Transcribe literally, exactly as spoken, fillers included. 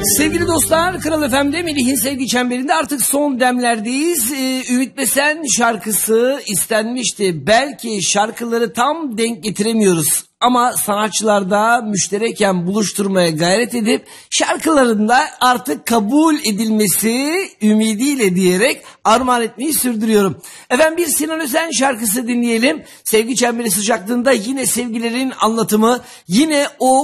Sevgili dostlar, Kral F M'de Melih'in Sevgi Çemberi'nde artık son demlerdeyiz. Ee, Ümit Besen şarkısı istenmişti. Belki şarkıları tam denk getiremiyoruz. Ama sanatçılar da müştereken buluşturmaya gayret edip şarkılarında artık kabul edilmesi ümidiyle diyerek armağan etmeyi sürdürüyorum. Efendim bir Sinan Özen şarkısı dinleyelim. Sevgi Çemberi sıcaklığında yine sevgilerin anlatımı, yine o